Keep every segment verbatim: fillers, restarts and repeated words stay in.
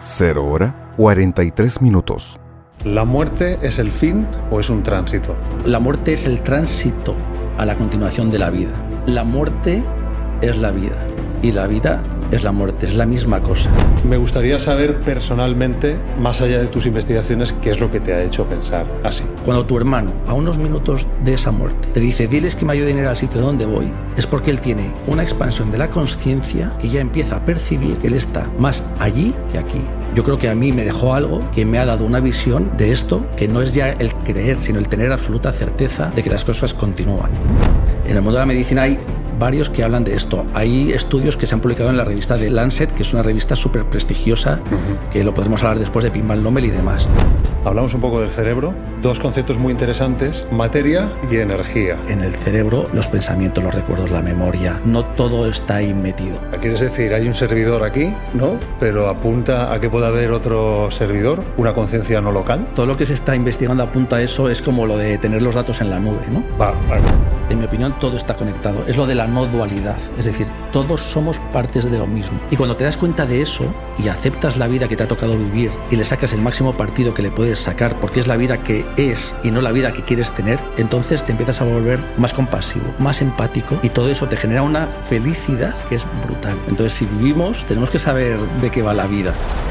Cero hora, cuarenta y tres minutos. ¿La muerte es el fin o es un tránsito? La muerte es el tránsito a la continuación de la vida. La muerte es la vida y la vida es la muerte, es la misma cosa. Me gustaría saber personalmente, más allá de tus investigaciones, qué es lo que te ha hecho pensar así. Cuando tu hermano, a unos minutos de esa muerte, te dice diles que me ayuden a ir al sitio donde voy, es porque él tiene una expansión de la conciencia que ya empieza a percibir que él está más allí que aquí. Yo creo que a mí me dejó algo que me ha dado una visión de esto, que no es ya el creer, sino el tener absoluta certeza de que las cosas continúan. En el mundo de la medicina hay varios que hablan de esto. Hay estudios que se han publicado en la revista de Lancet, que es una revista súper prestigiosa, uh-huh. que lo podremos hablar después de Pim Van Lommel y demás. Hablamos un poco del cerebro, dos conceptos muy interesantes, materia y energía. En el cerebro, los pensamientos, los recuerdos, la memoria, no todo está ahí metido. Quieres decir, hay un servidor aquí, ¿no? Pero apunta a que pueda haber otro servidor, una conciencia no local. Todo lo que se está investigando apunta a eso, es como lo de tener los datos en la nube, ¿no? Va, vale. En mi opinión, todo está conectado. Es lo de la no dualidad. Es decir, todos somos partes de lo mismo. Y cuando te das cuenta de eso y aceptas la vida que te ha tocado vivir y le sacas el máximo partido que le puedes sacar porque es la vida que es y no la vida que quieres tener, entonces te empiezas a volver más compasivo, más empático y todo eso te genera una felicidad que es brutal. Entonces, si vivimos, tenemos que saber de qué va la vida.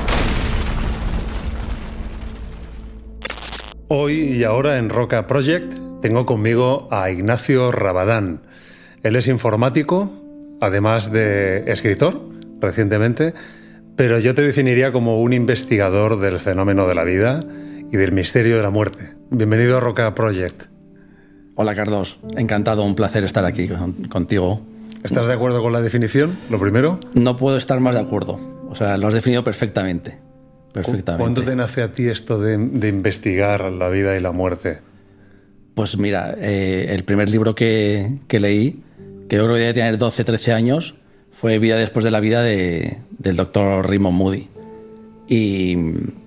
Hoy y ahora en Roca Project tengo conmigo a Ignacio Rabadán. Él es informático, además de escritor, recientemente, pero yo te definiría como un investigador del fenómeno de la vida y del misterio de la muerte. Bienvenido a Roca Project. Hola, Carlos. Encantado, un placer estar aquí con, contigo. ¿Estás de acuerdo con la definición, lo primero? No puedo estar más de acuerdo. O sea, lo has definido perfectamente. perfectamente. ¿Cuándo te nace a ti esto de, de investigar la vida y la muerte? Pues mira, eh, el primer libro que, que leí, que yo creo que debe tener doce, trece años, fue Vida después de la vida de, del doctor Raymond Moody. Y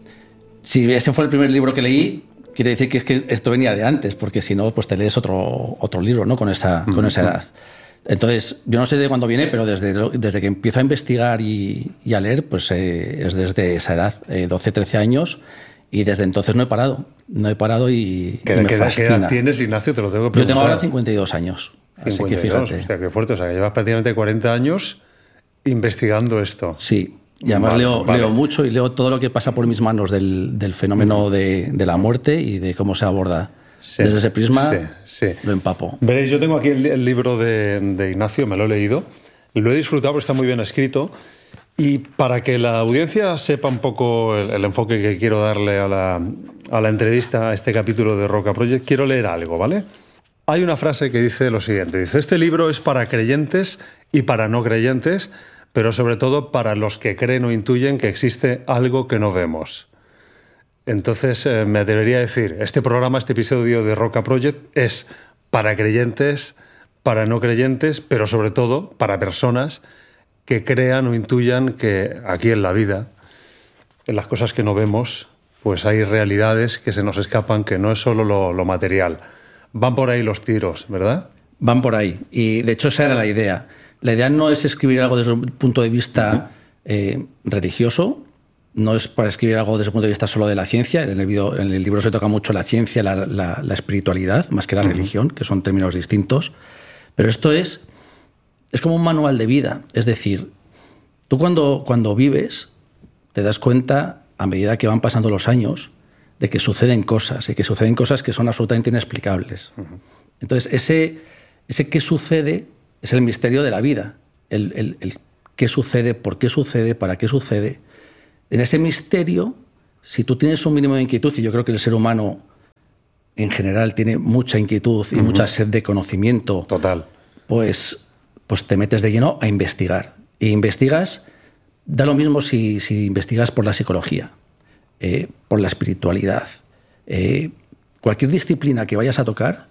si ese fue el primer libro que leí, quiere decir que, es que esto venía de antes, porque si no, pues te lees otro, otro libro, ¿no? Con esa, con esa edad. Entonces, yo no sé de cuándo viene, pero desde, desde que empiezo a investigar y, y a leer, pues eh, es desde esa edad, eh, doce, trece años, y desde entonces no he parado. No he parado y, ¿Qué, y me ¿qué, fascina. ¿Qué edad tienes, Ignacio? Te lo tengo que preguntar. Yo tengo ahora cincuenta y dos años. cincuenta y dos, así que fíjate. O sea, qué fuerte. O sea, que llevas prácticamente cuarenta años investigando esto. Sí. Y además vale, leo, vale. leo mucho y leo todo lo que pasa por mis manos del, del fenómeno de, de la muerte y de cómo se aborda. Sí, desde ese prisma sí, sí. lo empapo. Veréis, yo tengo aquí el, el libro de, de Ignacio, me lo he leído. Lo he disfrutado porque está muy bien escrito. Y para que la audiencia sepa un poco el, el enfoque que quiero darle a la, a la entrevista, a este capítulo de Roca Project, quiero leer algo, ¿vale? Hay una frase que dice lo siguiente. Dice, este libro es para creyentes y para no creyentes, pero sobre todo para los que creen o intuyen que existe algo que no vemos. Entonces, eh, me atrevería a decir, este programa, este episodio de Roca Project es para creyentes, para no creyentes, pero sobre todo para personas que crean o intuyan que aquí en la vida, en las cosas que no vemos, pues hay realidades que se nos escapan, que no es solo lo, lo material. Van por ahí los tiros, ¿verdad? Van por ahí. Y de hecho esa era la idea. La idea no es escribir algo desde un punto de vista uh-huh. eh, religioso, no es para escribir algo desde el punto de vista solo de la ciencia. En el, video, en el libro se toca mucho la ciencia, la, la, la espiritualidad, más que la uh-huh. religión, que son términos distintos. Pero esto es, es como un manual de vida. Es decir, tú cuando, cuando vives te das cuenta, a medida que van pasando los años, de que suceden cosas, y que suceden cosas que son absolutamente inexplicables. Uh-huh. Entonces, ese, ese qué sucede es el misterio de la vida. El, el, el qué sucede, por qué sucede, para qué sucede. En ese misterio, si tú tienes un mínimo de inquietud, y yo creo que el ser humano en general tiene mucha inquietud y uh-huh. mucha sed de conocimiento, total, pues, pues te metes de lleno a investigar. E investigas, da lo mismo si, si investigas por la psicología, eh, por la espiritualidad, eh, cualquier disciplina que vayas a tocar,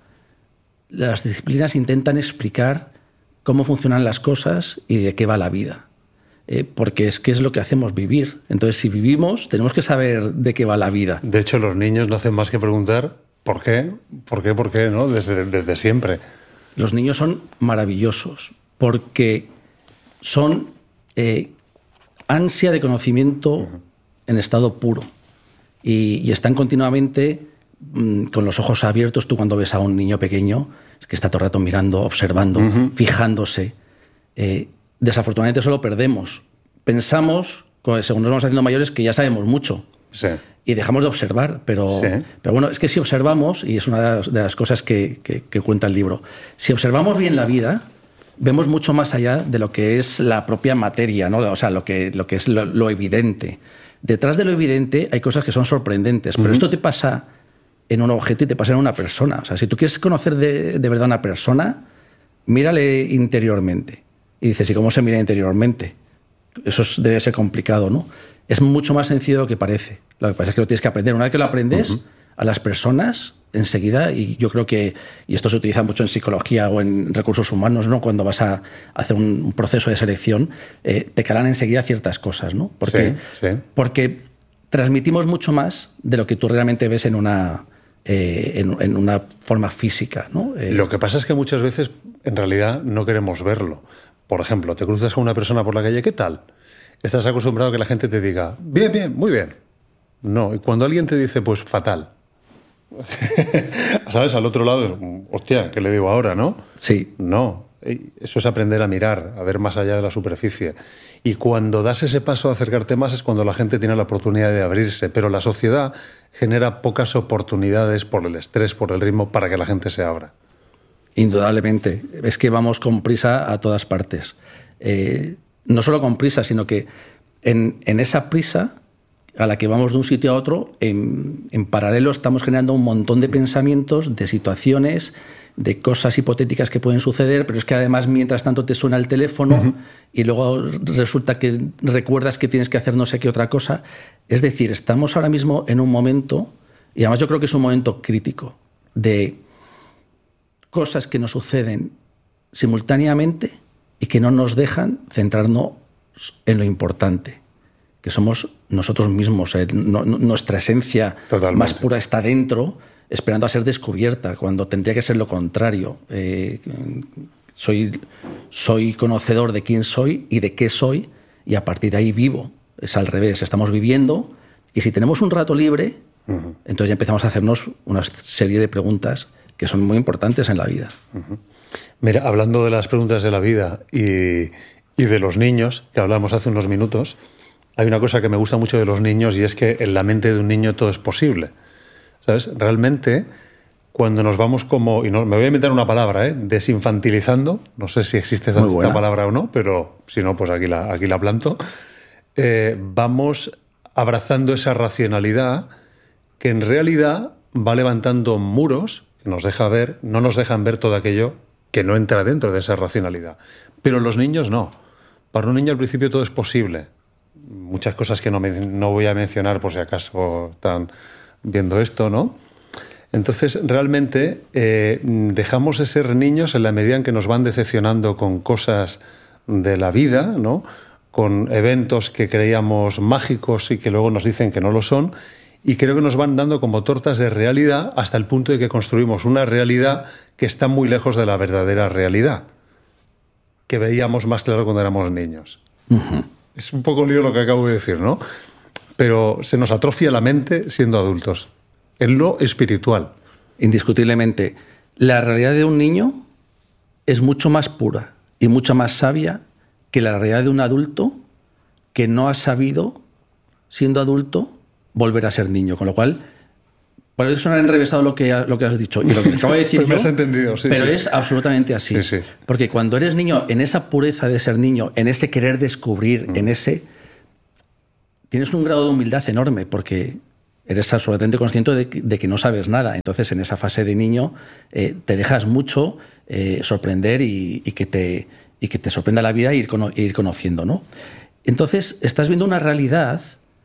las disciplinas intentan explicar cómo funcionan las cosas y de qué va la vida. Eh, porque es que es lo que hacemos, vivir. Entonces, si vivimos, tenemos que saber de qué va la vida. De hecho, los niños no hacen más que preguntar ¿por qué? ¿Por qué? ¿Por qué? ¿No? Desde, desde siempre. Los niños son maravillosos porque son eh, ansia de conocimiento uh-huh. en estado puro y, y están continuamente mmm, con los ojos abiertos. Tú cuando ves a un niño pequeño, es que está todo el rato mirando, observando, uh-huh. fijándose. Eh, desafortunadamente eso lo perdemos. Pensamos, según nos vamos haciendo mayores, que ya sabemos mucho. Sí. Y dejamos de observar, pero, sí. pero bueno, es que si observamos, y es una de las, de las cosas que, que, que cuenta el libro, si observamos bien la vida, vemos mucho más allá de lo que es la propia materia, ¿no? O sea, lo que, lo que es lo, lo evidente. Detrás de lo evidente hay cosas que son sorprendentes, pero uh-huh. esto te pasa en un objeto y te pasa en una persona. O sea, si tú quieres conocer de, de verdad a una persona, mírale interiormente. Y dices, ¿y cómo se mira interiormente? Eso es, debe ser complicado, ¿no? Es mucho más sencillo de lo que parece. Lo que pasa es que lo tienes que aprender. Una vez que lo aprendes, uh-huh. a las personas enseguida, y yo creo que, y esto se utiliza mucho en psicología o en recursos humanos, ¿no? Cuando vas a hacer un, un proceso de selección, eh, te calan enseguida ciertas cosas, ¿no? Porque, sí, sí. porque transmitimos mucho más de lo que tú realmente ves en una, eh, en, en una forma física, ¿no? Eh, lo que pasa es que muchas veces, en realidad, no queremos verlo. Por ejemplo, te cruzas con una persona por la calle, ¿qué tal? Estás acostumbrado a que la gente te diga, bien, bien, muy bien. No, y cuando alguien te dice, pues fatal, ¿sabes? Al otro lado, hostia, ¿qué le digo ahora, no? Sí. No, eso es aprender a mirar, a ver más allá de la superficie. Y cuando das ese paso a acercarte más es cuando la gente tiene la oportunidad de abrirse, pero la sociedad genera pocas oportunidades por el estrés, por el ritmo, para que la gente se abra. Indudablemente. Es que vamos con prisa a todas partes. Eh, no solo con prisa, sino que en, en esa prisa a la que vamos de un sitio a otro, en, en paralelo estamos generando un montón de pensamientos, de situaciones, de cosas hipotéticas que pueden suceder, pero es que además mientras tanto te suena el teléfono uh-huh. y luego resulta que recuerdas que tienes que hacer no sé qué otra cosa. Es decir, estamos ahora mismo en un momento, y además yo creo que es un momento crítico, de cosas que nos suceden simultáneamente y que no nos dejan centrarnos en lo importante, que somos nosotros mismos. Eh, no, no, nuestra esencia Totalmente. Más pura está dentro, esperando a ser descubierta, cuando tendría que ser lo contrario. Eh, soy, soy conocedor de quién soy y de qué soy, y a partir de ahí vivo. Es al revés, estamos viviendo, y si tenemos un rato libre, uh-huh. entonces ya empezamos a hacernos una serie de preguntas que son muy importantes en la vida. Uh-huh. Mira, hablando de las preguntas de la vida y, y de los niños, que hablamos hace unos minutos, hay una cosa que me gusta mucho de los niños, y es que en la mente de un niño todo es posible. ¿Sabes? Realmente, cuando nos vamos como, y no, me voy a inventar una palabra, ¿eh? desinfantilizando, no sé si existe esa palabra o no, pero si no, pues aquí la, aquí la planto, eh, vamos abrazando esa racionalidad que en realidad va levantando muros que nos deja ver, no nos dejan ver todo aquello que no entra dentro de esa racionalidad. Pero los niños no. Para un niño al principio todo es posible. Muchas cosas que no, me, no voy a mencionar por si acaso están viendo esto, ¿no? Entonces, realmente eh, dejamos de ser niños en la medida en que nos van decepcionando con cosas de la vida, ¿no? Con eventos que creíamos mágicos y que luego nos dicen que no lo son, y creo que nos van dando como tortas de realidad hasta el punto de que construimos una realidad que está muy lejos de la verdadera realidad, que veíamos más claro cuando éramos niños. Uh-huh. Es un poco lío lo que acabo de decir, ¿no? Pero se nos atrofia la mente siendo adultos, en lo espiritual. Indiscutiblemente. La realidad de un niño es mucho más pura y mucho más sabia que la realidad de un adulto que no ha sabido, siendo adulto, volver a ser niño. Con lo cual, por eso no han enrevesado lo que, lo que has dicho. Y lo que acabo de decir pero yo, me has entendido, sí, pero sí. es absolutamente así. Sí, sí. Porque cuando eres niño, en esa pureza de ser niño, en ese querer descubrir, mm. en ese... tienes un grado de humildad enorme, porque eres absolutamente consciente de que, de que no sabes nada. Entonces, en esa fase de niño, eh, te dejas mucho eh, sorprender y, y, que te, y que te sorprenda la vida e ir, cono, ir conociendo, ¿no? Entonces, estás viendo una realidad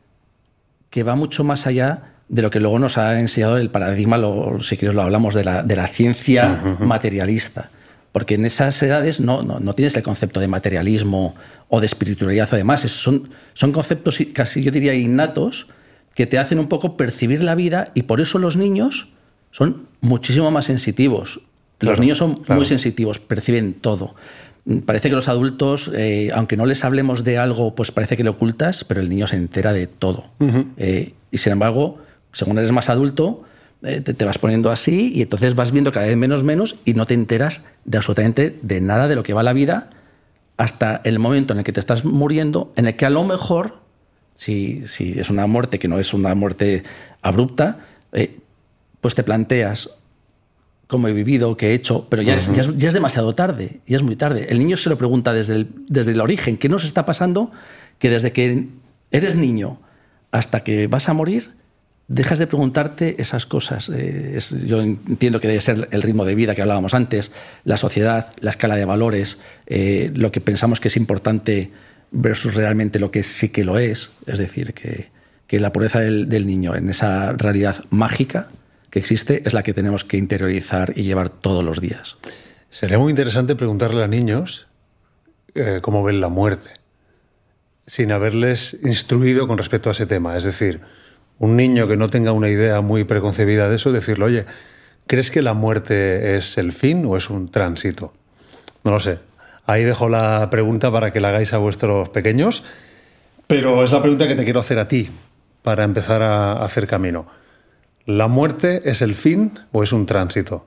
que va mucho más allá de lo que luego nos ha enseñado el paradigma, lo, si quieres lo hablamos, de la, de la ciencia uh-huh. materialista. Porque en esas edades no, no, no tienes el concepto de materialismo o de espiritualidad o demás. Son, son conceptos casi, yo diría, innatos, que te hacen un poco percibir la vida, y por eso los niños son muchísimo más sensitivos. Claro, los niños son claro. muy sensitivos, perciben todo. Parece que los adultos, eh, aunque no les hablemos de algo, pues parece que lo ocultas, pero el niño se entera de todo. Uh-huh. Eh, y sin embargo, según eres más adulto, eh, te, te vas poniendo así y entonces vas viendo cada vez menos, menos y no te enteras de absolutamente de nada de lo que va la vida hasta el momento en el que te estás muriendo, en el que a lo mejor, si, si es una muerte que no es una muerte abrupta, eh, pues te planteas cómo he vivido, qué he hecho, pero ya, uh-huh. es, ya, es, ya es demasiado tarde, ya es muy tarde. El niño se lo pregunta desde el, desde el origen, ¿qué nos está pasando? Que desde que eres niño hasta que vas a morir, dejas de preguntarte esas cosas. Eh, es, yo entiendo que debe ser el ritmo de vida que hablábamos antes, la sociedad, la escala de valores, eh, lo que pensamos que es importante versus realmente lo que sí que lo es. Es decir, que, que la pureza del, del niño en esa realidad mágica que existe es la que tenemos que interiorizar y llevar todos los días. Sería muy interesante preguntarle a niños eh, cómo ven la muerte, sin haberles instruido con respecto a ese tema. Es decir, un niño que no tenga una idea muy preconcebida de eso, decirle, oye, ¿crees que la muerte es el fin o es un tránsito? No lo sé. Ahí dejo la pregunta para que la hagáis a vuestros pequeños, pero es la pregunta que te quiero hacer a ti para empezar a hacer camino. ¿La muerte es el fin o es un tránsito?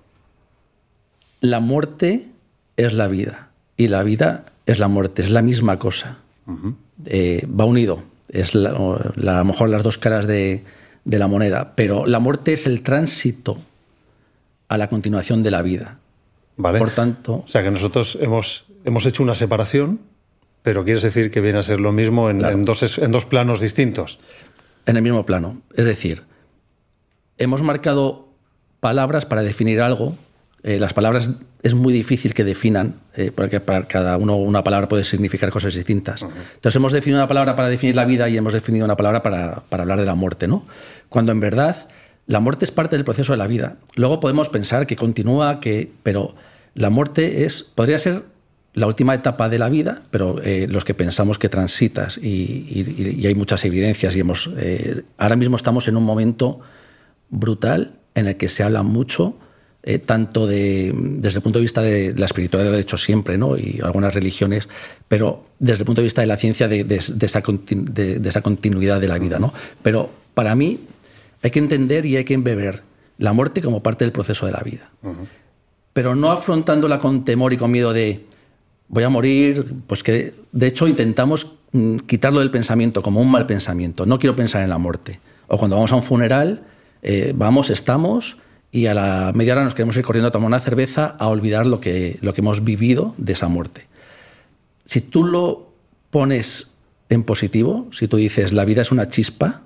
La muerte es la vida y la vida es la muerte, es la misma cosa. Uh-huh. Eh, va unido, es la, la, a lo mejor las dos caras de, de la moneda, pero la muerte es el tránsito a la continuación de la vida. Vale. Por tanto, o sea que nosotros hemos, hemos hecho una separación, pero quieres decir que viene a ser lo mismo en, claro. en, dos, en dos planos distintos. En el mismo plano, es decir, hemos marcado palabras para definir algo. Eh, las palabras es muy difícil que definan, eh, porque para cada uno una palabra puede significar cosas distintas. Uh-huh. Entonces hemos definido una palabra para definir la vida y hemos definido una palabra para, para hablar de la muerte, ¿no? Cuando en verdad la muerte es parte del proceso de la vida. Luego podemos pensar que continúa, que, pero la muerte es, podría ser la última etapa de la vida, pero eh, los que pensamos que transitas y, y, y hay muchas evidencias y hemos, eh, ahora mismo estamos en un momento brutal en el que se habla mucho, eh, tanto de, desde el punto de vista de la espiritualidad, lo he hecho siempre, ¿no? Y algunas religiones, pero desde el punto de vista de la ciencia, de, de, de, esa, continu, de, de esa continuidad de la vida, ¿no? Pero para mí hay que entender y hay que embeber la muerte como parte del proceso de la vida. Uh-huh. Pero no afrontándola con temor y con miedo de voy a morir, pues que de hecho intentamos mm, quitarlo del pensamiento como un mal pensamiento. No quiero pensar en la muerte. O cuando vamos a un funeral, Eh, vamos, estamos y a la media hora nos queremos ir corriendo a tomar una cerveza a olvidar lo que, lo que hemos vivido de esa muerte. Si tú lo pones en positivo, si tú dices la vida es una chispa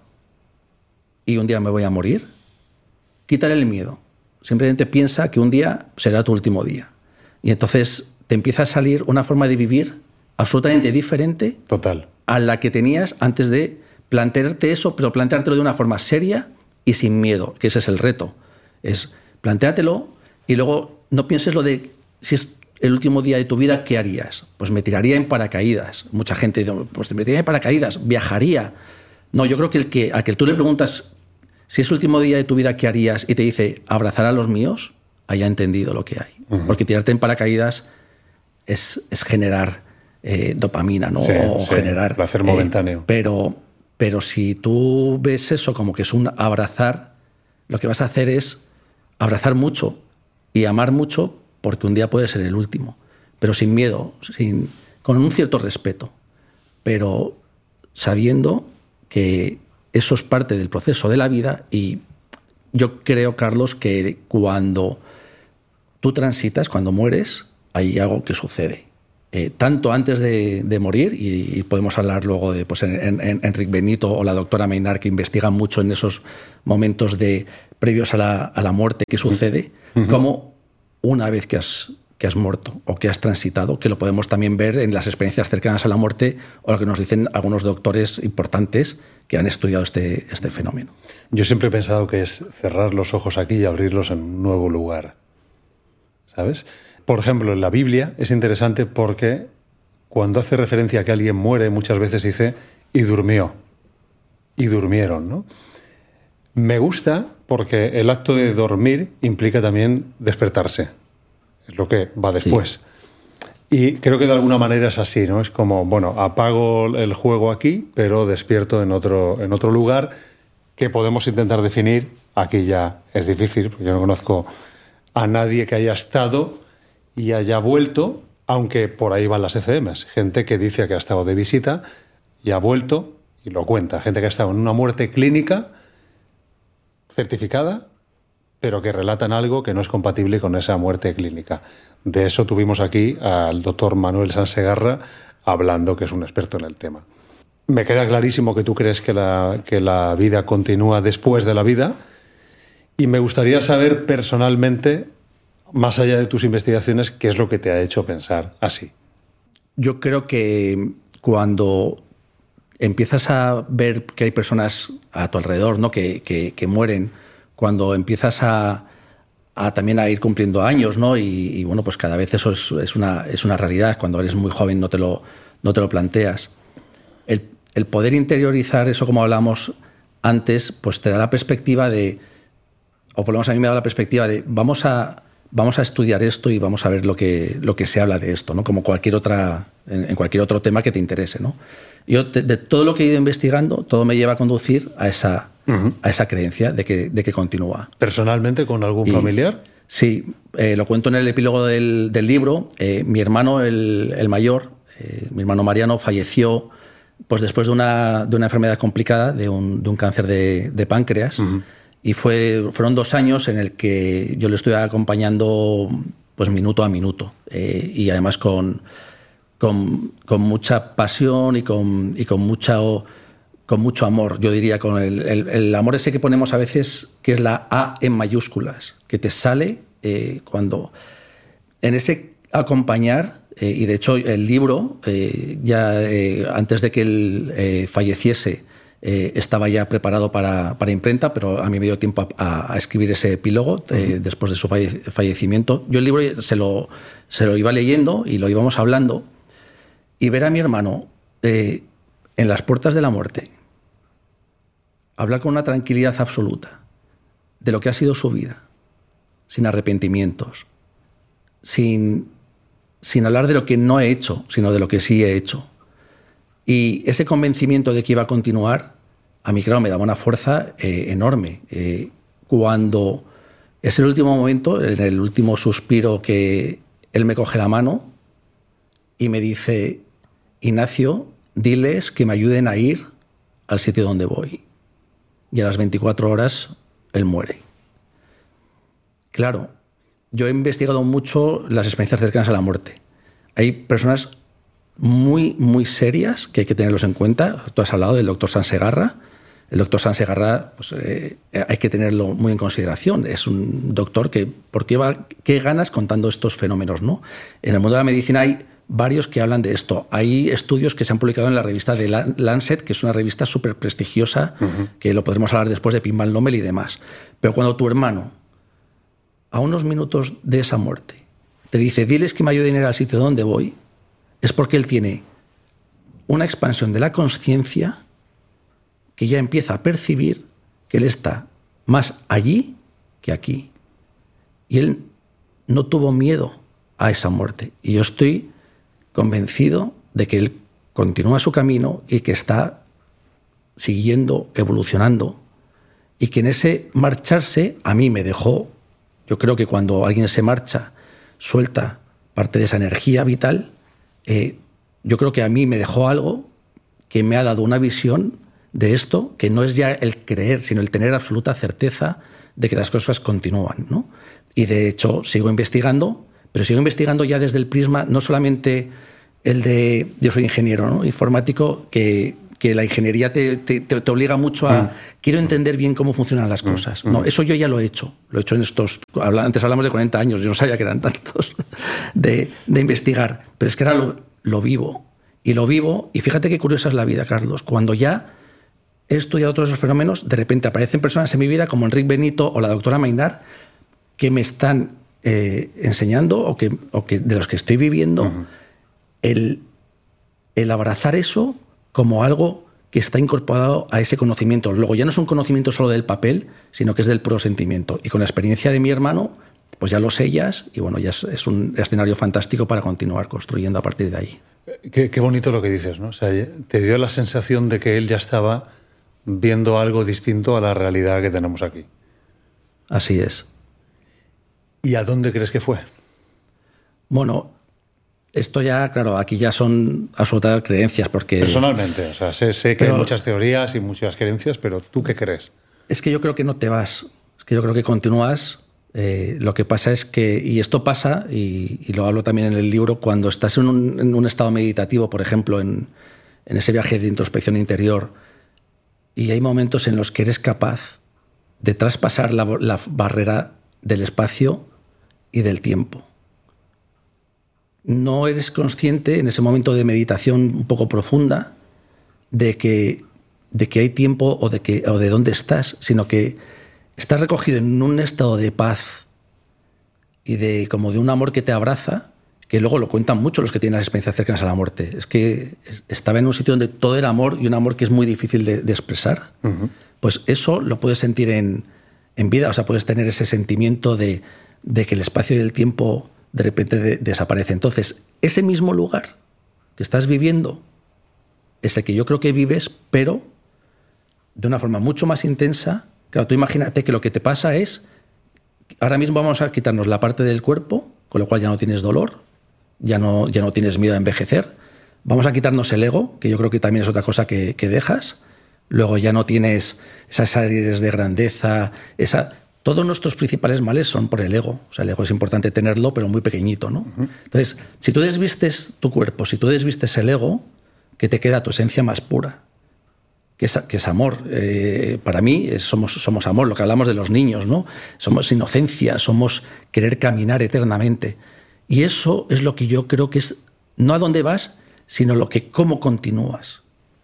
y un día me voy a morir, quítale el miedo. Simplemente piensa que un día será tu último día. Y entonces te empieza a salir una forma de vivir absolutamente diferente Total. a la que tenías antes de plantearte eso, pero planteártelo de una forma seria y sin miedo, que ese es el reto. Es plantéatelo y luego no pienses lo de si es el último día de tu vida, ¿qué harías? Pues me tiraría en paracaídas. Mucha gente dice, pues me tiraría en paracaídas, viajaría. No, yo creo que el que a que tú le preguntas si es el último día de tu vida, ¿qué harías? Y te dice, abrazar a los míos, haya entendido lo que hay. Uh-huh. Porque tirarte en paracaídas es, es generar eh, dopamina, ¿no? Sí, o sí, generar placer momentáneo. Eh, pero Pero si tú ves eso como que es un abrazar, lo que vas a hacer es abrazar mucho y amar mucho porque un día puede ser el último, pero sin miedo, sin, con un cierto respeto, pero sabiendo que eso es parte del proceso de la vida. Y yo creo, Carlos, que cuando tú transitas, cuando mueres, hay algo que sucede. Eh, tanto antes de, de morir, y, y podemos hablar luego de pues, en, en, Enrique Benito o la doctora Maynard, que investigan mucho en esos momentos de, previos a la, a la muerte que sucede, uh-huh. como una vez que has, que has muerto o que has transitado, que lo podemos también ver en las experiencias cercanas a la muerte o lo que nos dicen algunos doctores importantes que han estudiado este, este fenómeno. Yo siempre he pensado que es cerrar los ojos aquí y abrirlos en un nuevo lugar, ¿sabes? Por ejemplo, en la Biblia es interesante porque cuando hace referencia a que alguien muere, muchas veces dice, y durmió, y durmieron, ¿no? Me gusta porque el acto de dormir implica también despertarse, es lo que va después. Sí. Y creo que de alguna manera es así, ¿no? Es como, bueno, apago el juego aquí, pero despierto en otro, en otro lugar que podemos intentar definir. Aquí ya es difícil, porque yo no conozco a nadie que haya estado y haya vuelto, aunque por ahí van las E C Ms. Gente que dice que ha estado de visita y ha vuelto y lo cuenta. Gente que ha estado en una muerte clínica certificada, pero que relatan algo que no es compatible con esa muerte clínica. De eso tuvimos aquí al doctor Manuel Sansegarra hablando, que es un experto en el tema. Me queda clarísimo que tú crees que la, que la vida continúa después de la vida, y me gustaría saber personalmente, más allá de tus investigaciones, qué es lo que te ha hecho pensar así. Yo creo que cuando empiezas a ver que hay personas a tu alrededor, ¿no? que, que, que mueren, cuando empiezas a, a también a ir cumpliendo años, ¿no? y, y bueno, pues cada vez eso es, es, una, es una realidad. Cuando eres muy joven no te lo, no te lo planteas. El, el poder interiorizar eso, como hablábamos antes, pues te da la perspectiva de, o por lo menos a mí me da la perspectiva de vamos a, vamos a estudiar esto y vamos a ver lo que, lo que se habla de esto, ¿no? Como cualquier otra, en, en cualquier otro tema que te interese, ¿no? Yo, de, de todo lo que he ido investigando, todo me lleva a conducir a esa, uh-huh. a esa creencia de que, de que continúa. ¿Personalmente con algún y, familiar? Sí, eh, lo cuento en el epílogo del, del libro. Eh, mi hermano, el, el mayor, eh, mi hermano Mariano, falleció pues, después de una, de una enfermedad complicada, de un, de un cáncer de, de páncreas. Uh-huh. Y fue, fueron dos años en el que yo le estuve acompañando pues, minuto a minuto. Eh, y además con... Con, con mucha pasión y con, y con, mucha, con mucho amor, yo diría, con el, el, el amor ese que ponemos a veces, que es la A en mayúsculas, que te sale eh, cuando... En ese acompañar, eh, y de hecho el libro, eh, ya eh, antes de que él eh, falleciese, eh, estaba ya preparado para, para imprenta, pero a mí me dio tiempo a, a escribir ese epílogo eh, uh-huh. después de su falle- fallecimiento. Yo el libro se lo, se lo iba leyendo y lo íbamos hablando. Y ver a mi hermano eh, en las puertas de la muerte, hablar con una tranquilidad absoluta de lo que ha sido su vida, sin arrepentimientos, sin, sin hablar de lo que no he hecho, sino de lo que sí he hecho. Y ese convencimiento de que iba a continuar, a mí, claro, me daba una fuerza eh, enorme. Eh, cuando es el último momento, en el último suspiro, que él me coge la mano y me dice: Ignacio, diles que me ayuden a ir al sitio donde voy. Y a las veinticuatro horas él muere. Claro, yo he investigado mucho las experiencias cercanas a la muerte. Hay personas muy, muy serias que hay que tenerlos en cuenta. Tú has hablado del doctor Sansegarra. El doctor Sansegarra, pues, eh, hay que tenerlo muy en consideración. Es un doctor que, ¿por qué, va, qué ganas contando estos fenómenos, ¿no? En el mundo de la medicina hay varios que hablan de esto. Hay estudios que se han publicado en la revista de Lancet, que es una revista súper prestigiosa, uh-huh. que lo podremos hablar después de Pim Van Lommel y demás. Pero cuando tu hermano, a unos minutos de esa muerte, te dice: diles que me ayuden a ir al sitio donde voy, es porque él tiene una expansión de la consciencia que ya empieza a percibir que él está más allí que aquí. Y él no tuvo miedo a esa muerte. Y yo estoy convencido de que él continúa su camino y que está siguiendo, evolucionando, y que en ese marcharse a mí me dejó, yo creo que cuando alguien se marcha, suelta parte de esa energía vital, eh, yo creo que a mí me dejó algo que me ha dado una visión de esto, que no es ya el creer, sino el tener absoluta certeza de que las cosas continúan, ¿no? Y de hecho sigo investigando, pero sigo investigando ya desde el prisma, no solamente el de... Yo soy ingeniero, ¿no? Informático, que, que la ingeniería te, te, te obliga mucho a... Mm. Quiero entender bien cómo funcionan las cosas. Mm. No, eso yo ya lo he hecho. Lo he hecho en estos... Antes hablamos de cuarenta años, yo no sabía que eran tantos, de, de investigar. Pero es que ahora lo, lo vivo. Y lo vivo, y fíjate qué curiosa es la vida, Carlos. Cuando ya he estudiado todos esos fenómenos, de repente aparecen personas en mi vida como Enrique Benito o la doctora Mainar, que me están eh, enseñando o que, o que de los que estoy viviendo, uh-huh. el, el abrazar eso como algo que está incorporado a ese conocimiento. Luego ya no es un conocimiento solo del papel, sino que es del puro sentimiento. Y con la experiencia de mi hermano pues ya lo sellas y bueno, ya es, es un escenario fantástico para continuar construyendo a partir de ahí. Qué, qué bonito lo que dices, ¿no? O sea, te dio la sensación de que él ya estaba viendo algo distinto a la realidad que tenemos aquí. Así es. ¿Y a dónde crees que fue? Bueno, esto ya, claro, aquí ya son absolutas creencias porque... Personalmente, o sea, sé, sé que pero, hay muchas teorías y muchas creencias, pero ¿tú qué crees? Es que yo creo que no te vas, es que yo creo que continúas. Eh, lo que pasa es que, y esto pasa, y, y lo hablo también en el libro, cuando estás en un, en un estado meditativo, por ejemplo, en, en ese viaje de introspección interior, y hay momentos en los que eres capaz de traspasar la, la barrera del espacio y del tiempo. No eres consciente en ese momento de meditación un poco profunda de que, de que hay tiempo o de, que, o de dónde estás, sino que estás recogido en un estado de paz y de como de un amor que te abraza, que luego lo cuentan mucho los que tienen las experiencias cercanas a la muerte. Es que estaba en un sitio donde todo era amor y un amor que es muy difícil de, de expresar. Uh-huh. Pues eso lo puedes sentir en, en vida, o sea, puedes tener ese sentimiento de, de que el espacio y el tiempo de repente de, desaparece. Entonces, ese mismo lugar que estás viviendo es el que yo creo que vives, pero de una forma mucho más intensa. Claro, tú imagínate que lo que te pasa es, ahora mismo vamos a quitarnos la parte del cuerpo, con lo cual ya no tienes dolor, ya no, ya no tienes miedo a envejecer. Vamos a quitarnos el ego, que yo creo que también es otra cosa que, que dejas. Luego ya no tienes esas áreas de grandeza. Esa... Todos nuestros principales males son por el ego. O sea, el ego es importante tenerlo, pero muy pequeñito, ¿no? Uh-huh. Entonces, si tú desvistes tu cuerpo, si tú desvistes el ego, ¿qué te queda? Tu esencia más pura. Que es, que es amor. Eh, para mí es, somos, somos amor, lo que hablamos de los niños, ¿no? Somos inocencia, somos querer caminar eternamente. Y eso es lo que yo creo que es, no a dónde vas, sino lo que cómo continúas.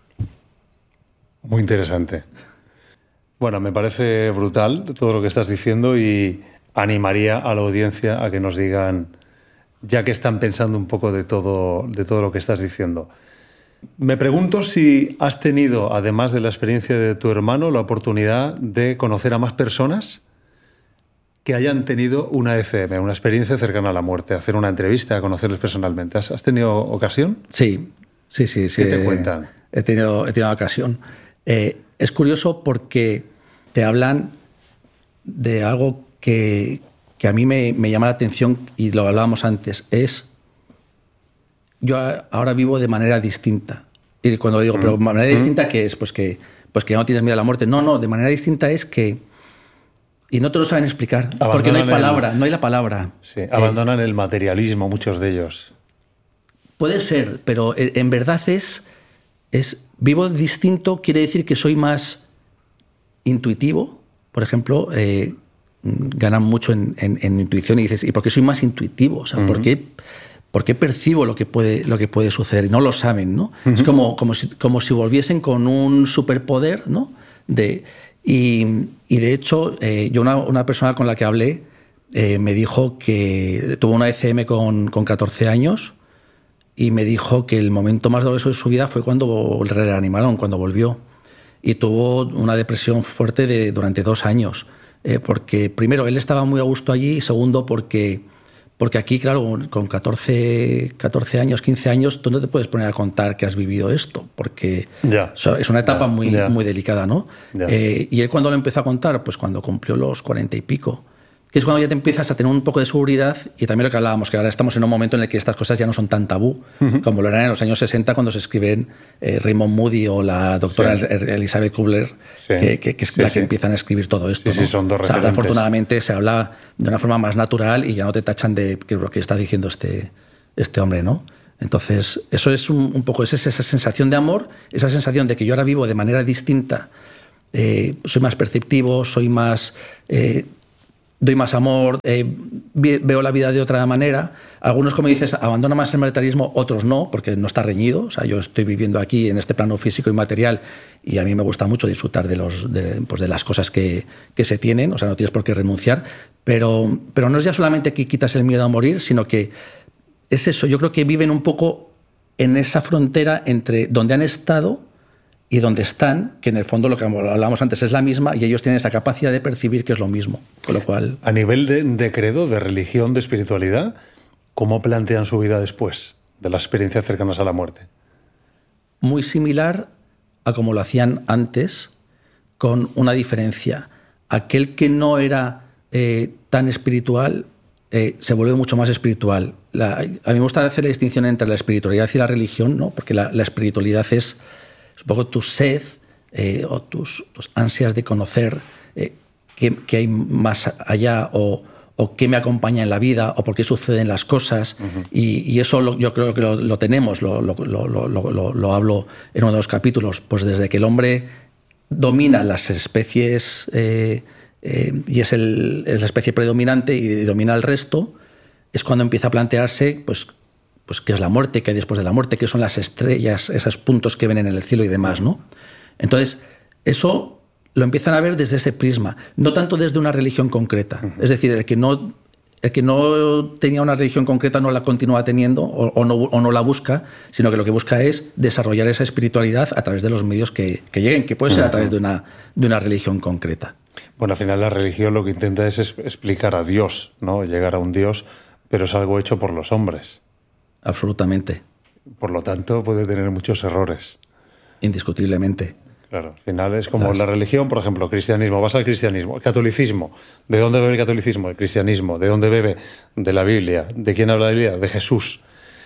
Muy interesante. Bueno, me parece brutal todo lo que estás diciendo y animaría a la audiencia a que nos digan, ya que están pensando un poco de todo, de todo lo que estás diciendo. Me pregunto si has tenido, además de la experiencia de tu hermano, la oportunidad de conocer a más personas que hayan tenido una E C M, una experiencia cercana a la muerte, hacer una entrevista, conocerles personalmente. ¿Has, has tenido ocasión? Sí, sí, sí. sí. ¿Qué te cuentan? He tenido, he tenido ocasión. Eh, es curioso porque te hablan de algo que, que a mí me, me llama la atención y lo hablábamos antes, es... Yo ahora vivo de manera distinta. Y cuando digo, pero ¿de manera distinta qué es? Pues que, pues que ya no tienes miedo a la muerte. No, no, de manera distinta es que... Y no te lo saben explicar, abandonan porque no hay palabra, el, no hay la palabra. Sí, abandonan eh, el materialismo, muchos de ellos. Puede ser, pero en verdad es... es vivo distinto quiere decir que soy más intuitivo. Por ejemplo, eh, ganan mucho en, en, en intuición y dices, ¿y por qué soy más intuitivo? O sea, uh-huh. ¿por qué... porque percibo lo que puede, lo que puede suceder y no lo saben, ¿no? Uh-huh. Es como, como, si, como si volviesen con un superpoder, ¿no? De, y, y de hecho, eh, yo una, una persona con la que hablé eh, me dijo que tuvo una E C M con, con catorce años y me dijo que el momento más doloroso de su vida fue cuando le reanimaron, cuando volvió. Y tuvo una depresión fuerte de, durante dos años. Eh, porque, primero, él estaba muy a gusto allí y segundo, porque... Porque aquí, claro, con catorce, catorce años, quince años, tú no te puedes poner a contar que has vivido esto, porque yeah. es una etapa yeah. muy, yeah. muy delicada, ¿no? Yeah. Eh, y él cuando lo empezó a contar, pues cuando cumplió los cuarenta y pico, que es cuando ya te empiezas a tener un poco de seguridad y también lo que hablábamos, que ahora estamos en un momento en el que estas cosas ya no son tan tabú, uh-huh. como lo eran en los años sesenta cuando se escriben eh, Raymond Moody o la doctora sí. Elizabeth Kubler, sí. que, que, que es sí, la que sí. empiezan a escribir todo esto. Sí, ¿no? sí, son dos o sea, referentes. afortunadamente se habla de una forma más natural y ya no te tachan de lo que está diciendo este, este hombre, ¿no? Entonces, eso es un, un poco, es esa sensación de amor, esa sensación de que yo ahora vivo de manera distinta, eh, soy más perceptivo, soy más... Eh, doy más amor, eh, veo la vida de otra manera. Algunos, como dices, abandonan más el materialismo, otros no, porque no está reñido. O sea, yo estoy viviendo aquí en este plano físico y material y a mí me gusta mucho disfrutar de, los, de, pues de las cosas que, que se tienen. O sea, no tienes por qué renunciar. Pero, pero no es ya solamente que quitas el miedo a morir, sino que es eso. Yo creo que viven un poco en esa frontera entre donde han estado y donde están, que en el fondo lo que hablábamos antes es la misma, y ellos tienen esa capacidad de percibir que es lo mismo. Con lo cual... A nivel de, de credo, de religión, de espiritualidad, ¿cómo plantean su vida después de las experiencias cercanas a la muerte? Muy similar a como lo hacían antes, con una diferencia. Aquel que no era eh, tan espiritual eh, se vuelve mucho más espiritual. La, a mí me gusta hacer la distinción entre la espiritualidad y la religión, ¿no? Porque la, la espiritualidad es un poco tu sed eh, o tus, tus ansias de conocer eh, qué, qué hay más allá o, o qué me acompaña en la vida o por qué suceden las cosas. Uh-huh. y, y eso lo, yo creo que lo, lo tenemos, lo, lo, lo, lo, lo, lo hablo en uno de los capítulos, pues desde que el hombre domina las especies eh, eh, y es, el, es la especie predominante y domina el resto, es cuando empieza a plantearse pues, pues qué es la muerte, qué hay después de la muerte, qué son las estrellas, esos puntos que ven en el cielo y demás, ¿no? Entonces, eso lo empiezan a ver desde ese prisma, no tanto desde una religión concreta. Uh-huh. Es decir, el que no, el que no tenía una religión concreta no la continúa teniendo o, o, no, o no la busca, sino que lo que busca es desarrollar esa espiritualidad a través de los medios que, que lleguen, que puede ser uh-huh. a través de una, de una religión concreta. Bueno, al final la religión lo que intenta es explicar a Dios, ¿no? Llegar a un Dios, pero es algo hecho por los hombres. Absolutamente. Por lo tanto, puede tener muchos errores. Indiscutiblemente. Claro, al final es como Las... la religión, por ejemplo, cristianismo, vas al cristianismo, el catolicismo. ¿De dónde bebe el catolicismo? El cristianismo. ¿De dónde bebe? De la Biblia. ¿De quién habla la Biblia? De Jesús.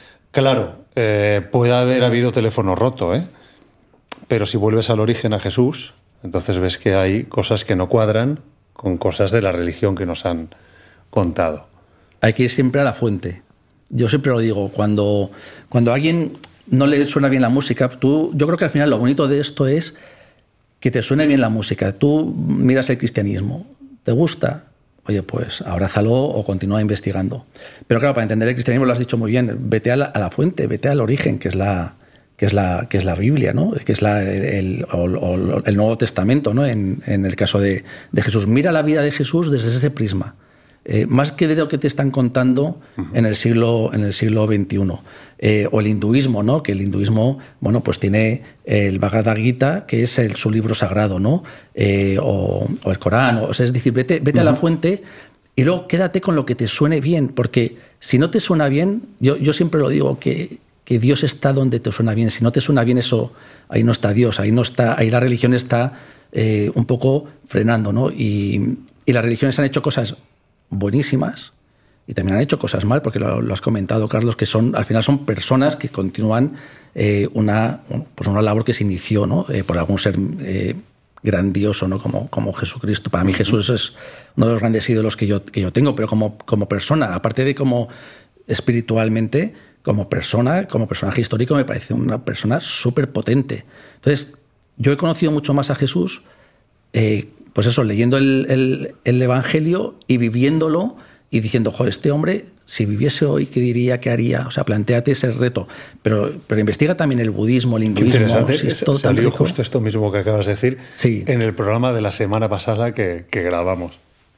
Claro, eh, puede haber habido teléfono roto, ¿eh? Pero si vuelves al origen, a Jesús, entonces ves que hay cosas que no cuadran con cosas de la religión que nos han contado. Hay que ir siempre a la fuente. Yo siempre lo digo, cuando, cuando a alguien no le suena bien la música, tú, yo creo que al final lo bonito de esto es que te suene bien la música. Tú miras el cristianismo, ¿te gusta? Oye, pues abrázalo o continúa investigando. Pero claro, para entender el cristianismo lo has dicho muy bien, vete a la, a la fuente, vete al origen, que es la, que es la, que es la Biblia, ¿no? Que es la, el, el, el, el Nuevo Testamento, ¿no? En, en el caso de, de Jesús. Mira la vida de Jesús desde ese prisma. Eh, más que de lo que te están contando uh-huh. en el siglo en el siglo veintiuno. Eh, o el hinduismo, ¿no? Que el hinduismo, bueno, pues tiene el Bhagavad Gita, que es el, su libro sagrado, ¿no? Eh, o, o el Corán, o, o sea, es decir, vete, vete uh-huh. a la fuente y luego quédate con lo que te suene bien, porque si no te suena bien, yo, yo siempre lo digo, que, que Dios está donde te suena bien. Si no te suena bien eso, ahí no está Dios, ahí no está, ahí la religión está eh, un poco frenando, ¿no? Y, y las religiones han hecho cosas buenísimas y también han hecho cosas mal, porque lo, lo has comentado, Carlos, que son al final son personas que continúan eh, una, pues una labor que se inició, ¿no? eh, por algún ser eh, grandioso, ¿no? como, como Jesucristo. Para mí Jesús es uno de los grandes ídolos que yo, que yo tengo, pero como, como persona, aparte de como espiritualmente, como persona, como personaje histórico, me parece una persona súper potente. Entonces, yo he conocido mucho más a Jesús eh, pues eso, leyendo el, el, el Evangelio y viviéndolo y diciendo, joder, este hombre, si viviese hoy, ¿qué diría, qué haría? O sea, plantéate ese reto. Pero, pero investiga también el budismo, el hinduismo. Qué interesante. Si es todo salió tan rico. Justo esto mismo que acabas de decir sí. en el programa de la semana pasada que, que grabamos.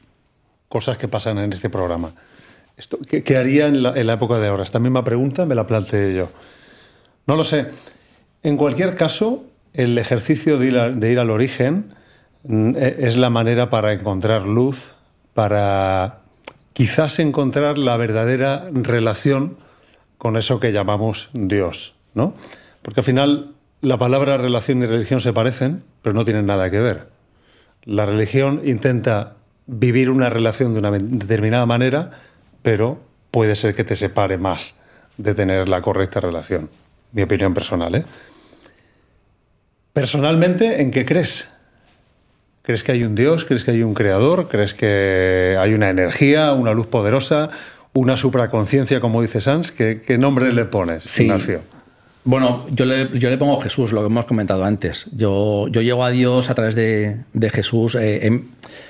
Cosas que pasan en este programa. Esto, ¿qué, ¿Qué haría en la, en la época de ahora? Esta misma pregunta me la planteé yo. No lo sé. En cualquier caso, el ejercicio de ir, a, de ir al origen es la manera para encontrar luz, para quizás encontrar la verdadera relación con eso que llamamos Dios, ¿no? Porque al final la palabra relación y religión se parecen, pero no tienen nada que ver. La religión intenta vivir una relación de una determinada manera, pero puede ser que te separe más de tener la correcta relación. Mi opinión personal, ¿eh? Personalmente, ¿en qué crees? ¿Crees que hay un Dios? ¿Crees que hay un creador? ¿Crees que hay una energía, una luz poderosa, una supraconciencia, como dice Sanz? ¿Qué, qué nombre le pones, sí. Ignacio? Bueno, yo le, yo le pongo Jesús, lo que hemos comentado antes. Yo, yo llego a Dios a través de, de Jesús. Eh, en,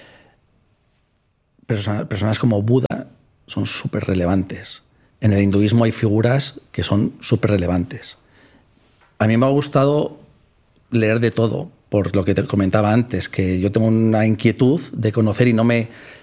personas, personas como Buda son súper relevantes. En el hinduismo hay figuras que son súper relevantes. A mí me ha gustado leer de todo, por lo que te comentaba antes, que yo tengo una inquietud de conocer y no me,